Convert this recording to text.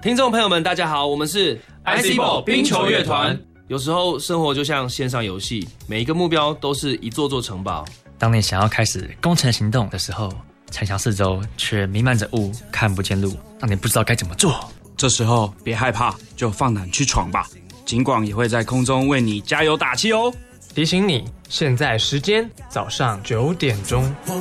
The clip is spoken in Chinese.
听众朋友们，大家好，我们是 ICBall 冰球乐团。 有时候生活就像线上游戏，每一个目标都是一座座城堡。 当你想要开始攻城行动的时候，城墙四周却弥漫着雾，看不见路，让你不知道该怎么做。 这时候别害怕，就放胆去闯吧。警广也会在空中为你加油打气哦。 提醒你，现在时间早上9点钟。